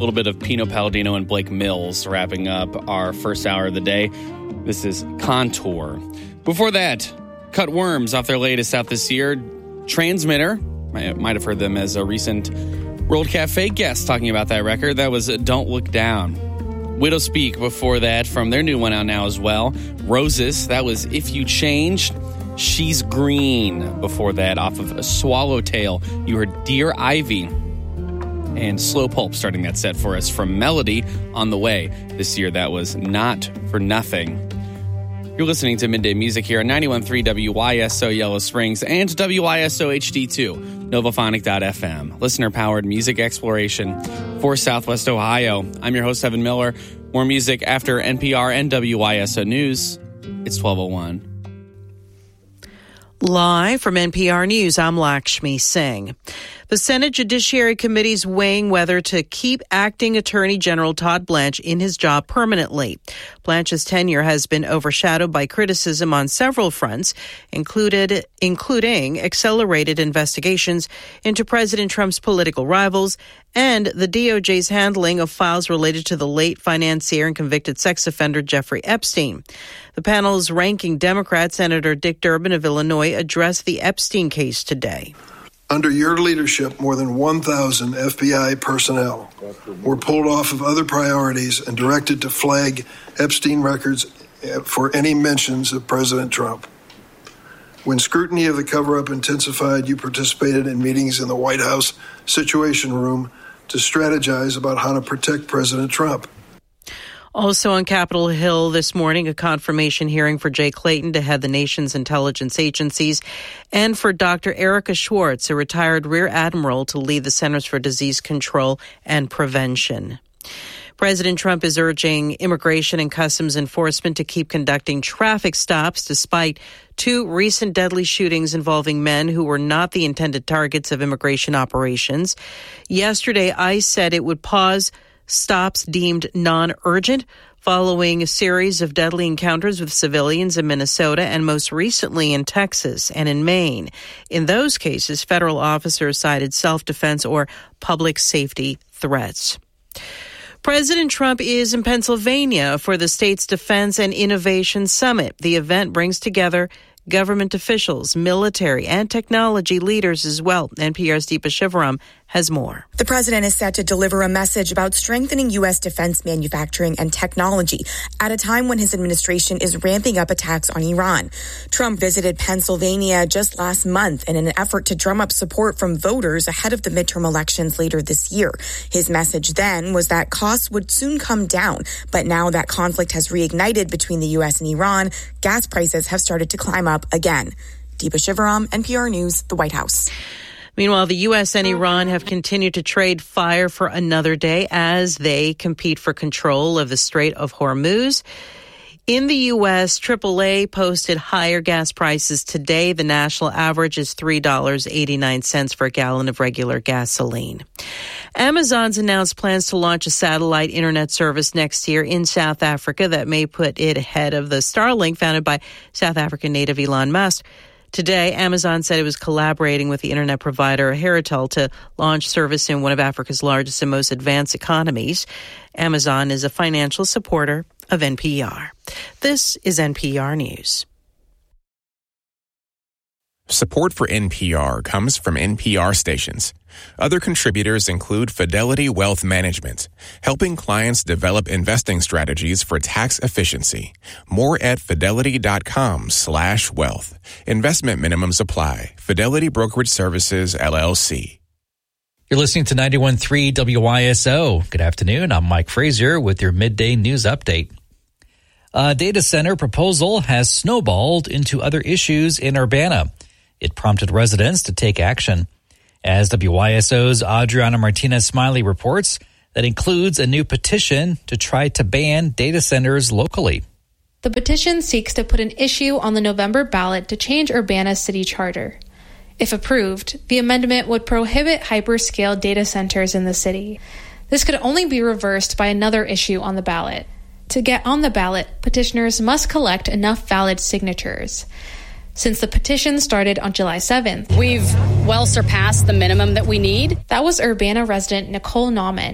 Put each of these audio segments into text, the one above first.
little bit of Pino Palladino and Blake Mills wrapping up our first hour of the day. This is Contour. Before that, Cut Worms off their latest out this year. Transmitter, might have heard them as a recent World Cafe guest talking about that record. That was Don't Look Down. Widow Speak before that from their new one out now as well. Roses, that was If You Changed. She's Green before that off of Swallowtail. You heard Dear Ivy. And Slow Pulp starting that set for us from Melody on the Way. This year that was Not For Nothing. You're listening to Midday Music here on 91.3 WYSO Yellow Springs and WYSO HD2, Novophonic.fm. Listener-powered music exploration for Southwest Ohio. I'm your host, Evan Miller. More music after NPR and WYSO News. It's 12:01. Live from NPR News, I'm Lakshmi Singh. The Senate Judiciary Committee is weighing whether to keep acting Attorney General Todd Blanche in his job permanently. Blanche's tenure has been overshadowed by criticism on several fronts, including accelerated investigations into President Trump's political rivals and the DOJ's handling of files related to the late financier and convicted sex offender Jeffrey Epstein. The panel's ranking Democrat, Senator Dick Durbin of Illinois, addressed the Epstein case today. Under your leadership, more than 1,000 FBI personnel were pulled off of other priorities and directed to flag Epstein records for any mentions of President Trump. When scrutiny of the cover-up intensified, you participated in meetings in the White House Situation Room to strategize about how to protect President Trump. Also on Capitol Hill this morning, a confirmation hearing for Jay Clayton to head the nation's intelligence agencies and for Dr. Erica Schwartz, a retired Rear Admiral, to lead the Centers for Disease Control and Prevention. President Trump is urging Immigration and Customs Enforcement to keep conducting traffic stops despite two recent deadly shootings involving men who were not the intended targets of immigration operations. Yesterday, ICE said it would pause stops deemed non-urgent following a series of deadly encounters with civilians in Minnesota and most recently in Texas and in Maine. In those cases, federal officers cited self-defense or public safety threats. President Trump is in Pennsylvania for the state's Defense and Innovation Summit. The event brings together government officials, military, and technology leaders as well. NPR's Deepa Shivaram has more. The president is set to deliver a message about strengthening U.S. defense manufacturing and technology at a time when his administration is ramping up attacks on Iran. Trump visited Pennsylvania just last month in an effort to drum up support from voters ahead of the midterm elections later this year. His message then was that costs would soon come down, but now that conflict has reignited between the U.S. and Iran, gas prices have started to climb up again. Deepa Shivaram, NPR News, the White House. Meanwhile, the U.S. and Iran have continued to trade fire for another day as they compete for control of the Strait of Hormuz. In the U.S., AAA posted higher gas prices today. The national average is $3.89 for a gallon of regular gasoline. Amazon's announced plans to launch a satellite internet service next year in South Africa that may put it ahead of the Starlink founded by South African native Elon Musk. Today, Amazon said it was collaborating with the internet provider Heritel to launch service in one of Africa's largest and most advanced economies. Amazon is a financial supporter of NPR. This is NPR News. Support for NPR comes from NPR stations. Other contributors include Fidelity Wealth Management, helping clients develop investing strategies for tax efficiency. More at fidelity.com/wealth. Investment minimums apply. Fidelity Brokerage Services, LLC. You're listening to 91.3 WYSO. Good afternoon. I'm Mike Frazier with your midday news update. A data center proposal has snowballed into other issues in Urbana. It prompted residents to take action. As WYSO's Adriana Martinez-Smiley reports, that includes a new petition to try to ban data centers locally. The petition seeks to put an issue on the November ballot to change Urbana's city charter. If approved, the amendment would prohibit hyperscale data centers in the city. This could only be reversed by another issue on the ballot. To get on the ballot, petitioners must collect enough valid signatures. Since the petition started on July 7th, we've well surpassed the minimum that we need. That was Urbana resident Nicole Nauman.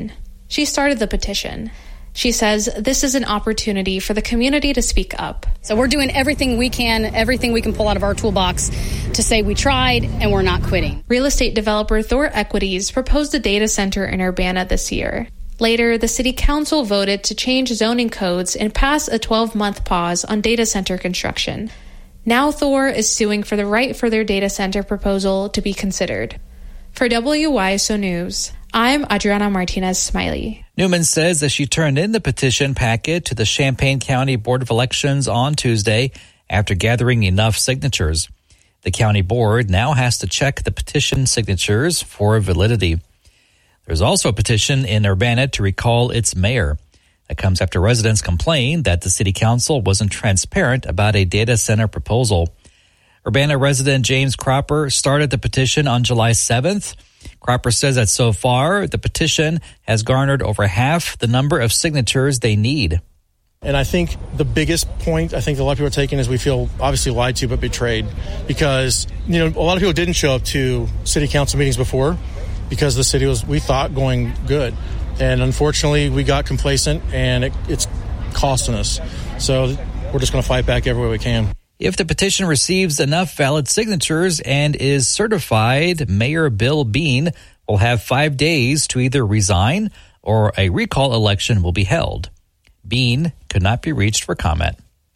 She started the petition. She says this is an opportunity for the community to speak up. So we're doing everything we can pull out of our toolbox to say we tried and we're not quitting. Real estate developer Thor Equities proposed a data center in Urbana this year. Later, the city council voted to change zoning codes and pass a 12-month pause on data center construction. Now Thor is suing for the right for their data center proposal to be considered. For WYSO News, I'm Adriana Martinez-Smiley. Newman says that she turned in the petition packet to the Champaign County Board of Elections on Tuesday after gathering enough signatures. The county board now has to check the petition signatures for validity. There's also a petition in Urbana to recall its mayor. That comes after residents complained that the city council wasn't transparent about a data center proposal. Urbana resident James Cropper started the petition on July 7th. Cropper says that so far, the petition has garnered over half the number of signatures they need. And I think the biggest point I think a lot of people are taking is we feel obviously lied to but betrayed because, a lot of people didn't show up to city council meetings before because the city was, we thought, going good. And unfortunately, we got complacent and it's costing us. So we're just going to fight back every way we can. If the petition receives enough valid signatures and is certified, Mayor Bill Bean will have 5 days to either resign or a recall election will be held. Bean could not be reached for comment.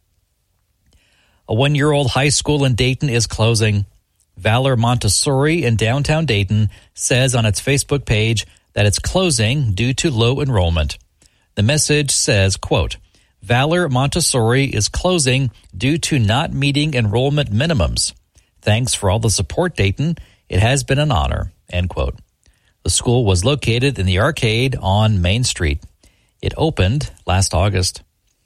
A 1-year-old high school in Dayton is closing. Valor Montessori in downtown Dayton says on its Facebook page that it's closing due to low enrollment. The message says, quote, Valor Montessori is closing due to not meeting enrollment minimums. Thanks for all the support, Dayton. It has been an honor, end quote. The school was located in the arcade on Main Street. It opened last August.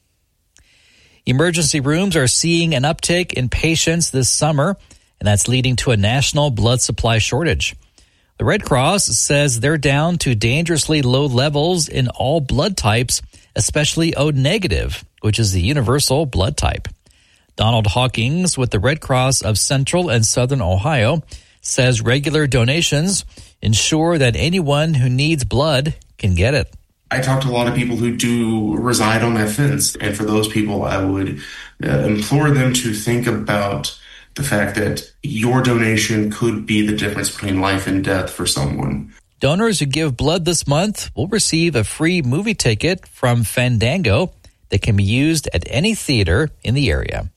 Emergency rooms are seeing an uptick in patients this summer, and that's leading to a national blood supply shortage. The Red Cross says they're down to dangerously low levels in all blood types, especially O negative, which is the universal blood type. Donald Hawkins with the Red Cross of Central and Southern Ohio says regular donations ensure that anyone who needs blood can get it. I talk to a lot of people who do reside on that fence, and for those people, I would implore them to think about the fact that your donation could be the difference between life and death for someone. Donors who give blood this month will receive a free movie ticket from Fandango that can be used at any theater in the area.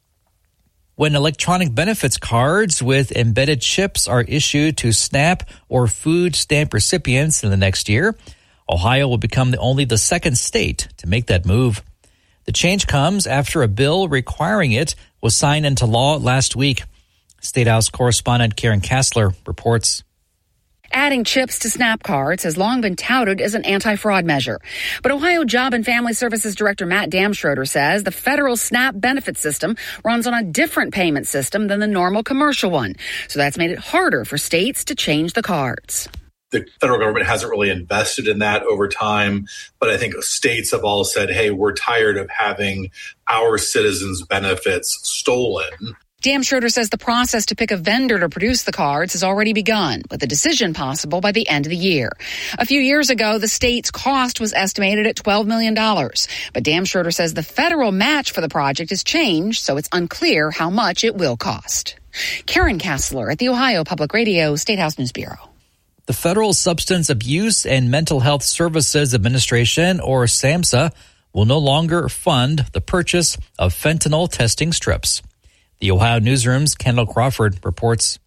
When electronic benefits cards with embedded chips are issued to SNAP or food stamp recipients in the next year, Ohio will become only the second state to make that move. The change comes after a bill requiring it was signed into law last week. State House correspondent Karen Kassler reports. Adding chips to SNAP cards has long been touted as an anti-fraud measure. But Ohio Job and Family Services Director Matt Damschroeder says the federal SNAP benefit system runs on a different payment system than the normal commercial one. So that's made it harder for states to change the cards. The federal government hasn't really invested in that over time, but I think states have all said, hey, we're tired of having our citizens' benefits stolen. Damschroeder says the process to pick a vendor to produce the cards has already begun, with a decision possible by the end of the year. A few years ago, the state's cost was estimated at $12 million. But Damschroeder says the federal match for the project has changed, so it's unclear how much it will cost. Karen Kassler at the Ohio Public Radio State House News Bureau. The Federal Substance Abuse and Mental Health Services Administration, or SAMHSA, will no longer fund the purchase of fentanyl testing strips. The Ohio Newsroom's Kendall Crawford reports.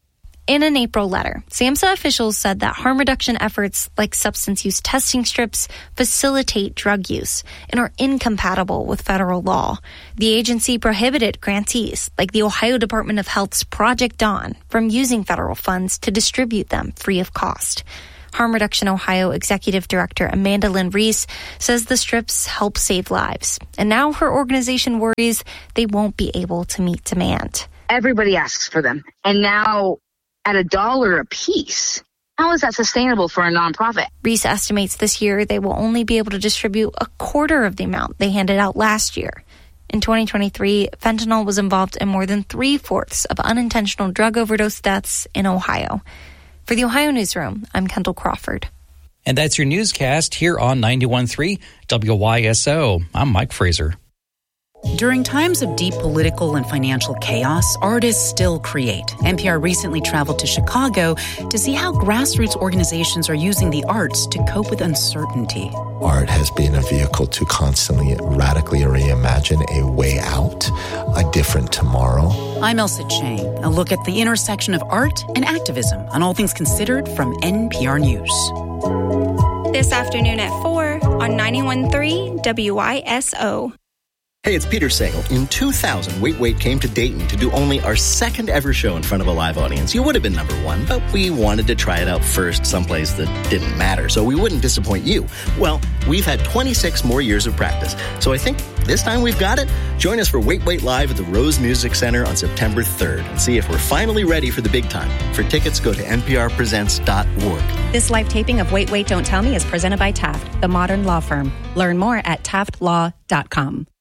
In an April letter, SAMHSA officials said that harm reduction efforts like substance use testing strips facilitate drug use and are incompatible with federal law. The agency prohibited grantees, like the Ohio Department of Health's Project Dawn, from using federal funds to distribute them free of cost. Harm Reduction Ohio Executive Director Amanda Lynn Reese says the strips help save lives. And now her organization worries they won't be able to meet demand. Everybody asks for them. And now at $1 a piece, how is that sustainable for a nonprofit? Reese estimates this year they will only be able to distribute a quarter of the amount they handed out last year. In 2023, fentanyl was involved in more than 3/4 of unintentional drug overdose deaths in Ohio. For the Ohio Newsroom, I'm Kendall Crawford. And that's your newscast here on 91.3 WYSO. I'm Mike Fraser. During times of deep political and financial chaos, artists still create. NPR recently traveled to Chicago to see how grassroots organizations are using the arts to cope with uncertainty. Art has been a vehicle to constantly radically reimagine a way out, a different tomorrow. I'm Elsa Chang. A look at the intersection of art and activism on All Things Considered from NPR News. This afternoon at 4 on 91.3 WYSO. Hey, it's Peter Sagal. In 2000, Wait Wait came to Dayton to do only our second ever show in front of a live audience. You would have been number one, but we wanted to try it out first someplace that didn't matter, so we wouldn't disappoint you. Well, we've had 26 more years of practice, so I think this time we've got it. Join us for Wait Wait Live at the Rose Music Center on September 3rd and see if we're finally ready for the big time. For tickets, go to nprpresents.org. This live taping of Wait Wait Don't Tell Me is presented by Taft, the modern law firm. Learn more at taftlaw.com.